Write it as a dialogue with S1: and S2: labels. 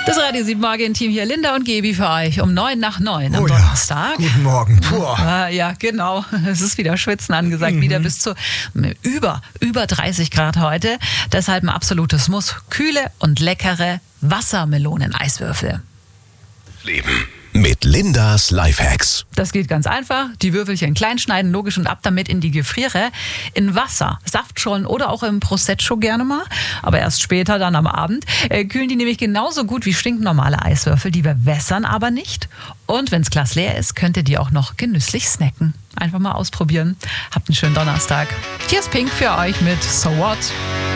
S1: Das Radio 7 Morgen-Team hier, Linda und Gebi für euch um 9:09 am
S2: Oh
S1: Donnerstag.
S2: Ja. Guten Morgen.
S1: Ja, genau. Es ist wieder Schwitzen angesagt, wieder bis zu über 30 Grad heute. Deshalb ein absolutes Muss. Kühle und leckere Wassermelonen-Eiswürfel.
S3: Leben mit Lindas Lifehacks.
S1: Das geht ganz einfach. Die Würfelchen klein schneiden, logisch, und ab damit in die Gefriere. In Wasser, Saftschollen oder auch im Prosecco gerne mal. Aber erst später, dann am Abend. Kühlen die nämlich genauso gut wie stinknormale Eiswürfel. Die bewässern aber nicht. Und wenn das Glas leer ist, könnt ihr die auch noch genüsslich snacken. Einfach mal ausprobieren. Habt einen schönen Donnerstag. Hier ist Pink für euch mit So What?